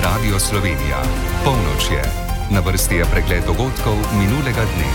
Radio Slovenija. Polnoč je. Na vrsti je pregled dogodkov minulega dne.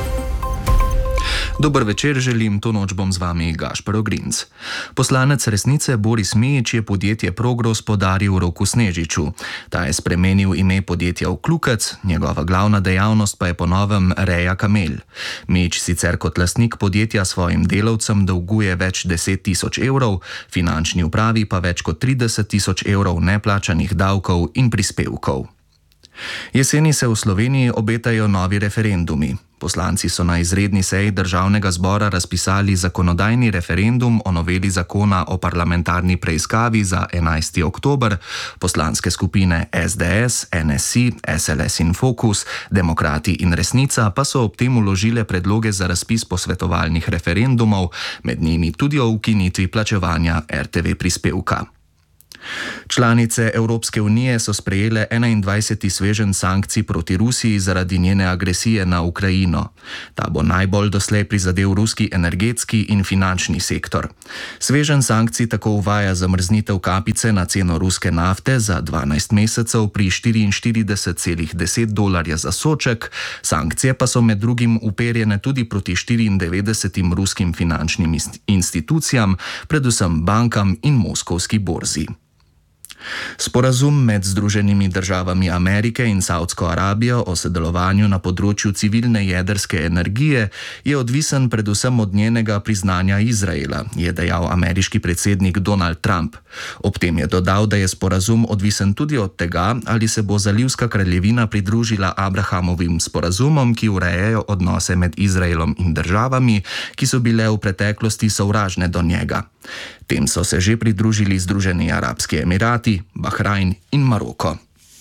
Dober večer želim, to noč bom z vami Gašper Ogrinc. Poslanec Resnice Boris Mijić je podjetje Progros podaril Roku Snežiču. Ta je spremenil ime podjetja v Klukec, njegova glavna dejavnost pa je po novem reja kamel. Mijić sicer kot lastnik podjetja svojim delavcem dolguje več 10 000 evrov, finančni upravi pa več kot 30 000 evrov neplačanih davkov in prispevkov. Jeseni se v Sloveniji obetajo novi referendumi. Poslanci so na izredni seji Državnega zbora razpisali zakonodajni referendum o noveli zakona o parlamentarni preiskavi za 11. oktober. Poslanske skupine SDS, NSI, SLS in Fokus, Demokrati in Resnica pa so ob tem vložile predloge za razpis posvetovalnih referendumov, med njimi tudi o ukinitvi plačevanja RTV prispevka. Članice Evropske unije so sprejele 21. sveženj sankcij proti Rusiji zaradi njene agresije na Ukrajino. Ta bo najbolj doslej prizadel ruski energetski in finančni sektor. Sveženj sankcij tako uvaja zamrznitev kapice na ceno ruske nafte za 12 mesecev pri $44,10 za sodček, sankcije pa so med drugim uperjene tudi proti 94 ruskim finančnim institucijam, predvsem bankam in moskovski borzi. Sporazum med Združenimi državami Amerike in Savdsko Arabijo o sodelovanju na področju civilne jedrske energije je odvisen predvsem od njenega priznanja Izraela, je dejal ameriški predsednik Donald Trump. Ob tem je dodal, da je sporazum odvisen tudi od tega, ali se bo Zalivska kraljevina pridružila Abrahamovim sporazumom, ki urejajo odnose med Izraelom in državami, ki so bile v preteklosti sovražne do njega. Tem so se že pridružili Združeni arabski emirati, Bahrajn in Maroko.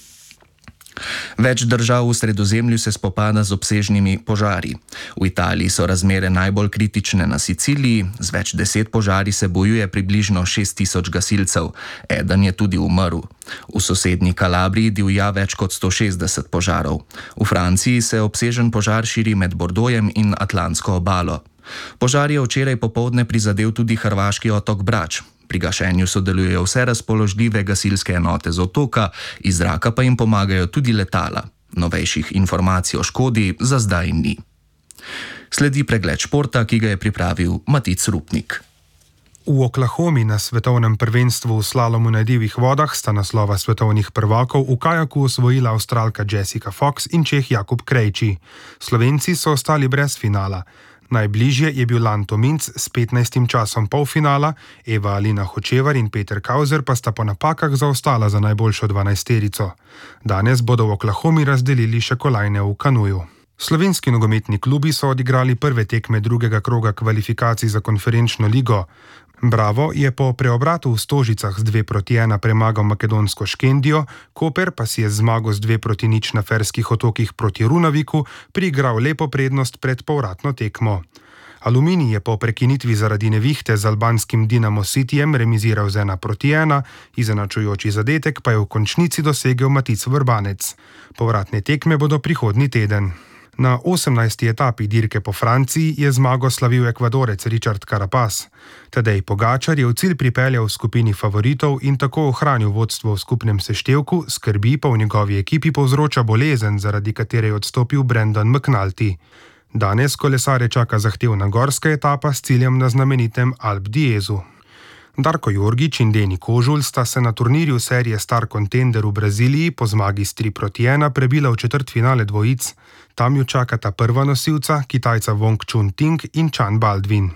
Več držav v Sredozemlju se spopada z obsežnimi požari. V Italiji so razmere najbolj kritične na Siciliji, z več 10 požari se bojuje približno 6 000 gasilcev, eden je tudi umrl. V sosednji Kalabriji divja več kot 160 požarov. V Franciji se obsežen požar širi med Bordojem in Atlantsko obalo. Požar je včeraj popoldne prizadel tudi hrvaški otok Brač. Pri gašenju sodelujejo vse razpoložljive gasilske enote z otoka, iz zraka pa jim pomagajo tudi letala. Novejših informacij o škodi za zdaj ni. Sledi pregled športa, ki ga je pripravil Matic Rupnik. V Oklahomi na svetovnem prvenstvu v slalomu na divjih vodah sta naslova svetovnih prvakov v kajaku osvojila Avstralka Jessica Fox in Čeh Jakub Krejči. Slovenci so ostali brez finala. Najbližje je bil Lan Tominc s 15. časom polfinala, Eva Alina Hočevar in Peter Kauzer pa sta po napakah zaostala za najboljšo 12-terico. Danes bodo v Oklahomi razdelili še kolajne v kanuju. Slovenski nogometni klubi so odigrali prve tekme drugega kroga kvalifikacij za konferenčno ligo. Bravo je po preobratu v Stožicah z 2-1 premagal makedonsko Škendijo, Koper pa si je zmago z 2-0 na Ferskih otokih proti Runaviku priigral lepo prednost pred povratno tekmo. Aluminij je po prekinitvi zaradi nevihte z albanskim Dinamo Cityjem remiziral z 1-1, izenačujoči zadetek pa je v končnici dosegel Matic Vrbanec. Povratne tekme bodo prihodnji teden. Na 18. etapi dirke po Franciji je zmago slavil Ekvadorec Richard Carapaz. Tadej Pogačar je v cilj pripeljal v skupini favoritov in tako ohranil vodstvo v skupnem seštevku, skrbi pa v njegovi ekipi povzroča bolezen, zaradi katere je odstopil Brandon McNulty. Danes kolesarje čaka zahtevna gorska etapa s ciljem na znamenitem Alpe d'Huez. Darko Jorgić in Deni Kožul sta se na turnirju serije Star Contender v Braziliji po zmagi s 3-1 prebila v četrtfinale dvojic. Tam ju čakata prva nosilca, Kitajca Wong Chun Ting in Chan Baldwin.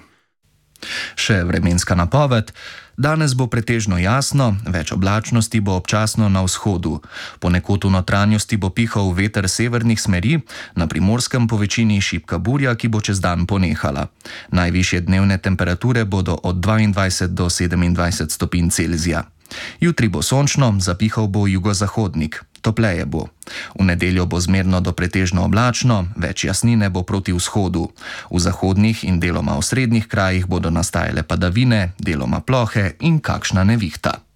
Še vremenska napoved. Danes bo pretežno jasno, več oblačnosti bo občasno na vzhodu. Ponekod v notranjosti bo pihal veter severnih smeri, na Primorskem po večini šibka burja, ki bo čez dan ponehala. Najvišje dnevne temperature bodo od 22 do 27 stopinj Celzija. Jutri bo sončno, zapihal bo jugozahodnik. Topleje bo. V nedeljo bo zmerno do pretežno oblačno, več jasnine bo proti vzhodu. V zahodnih in deloma osrednjih krajih bodo nastajale padavine, deloma plohe in kakšna nevihta.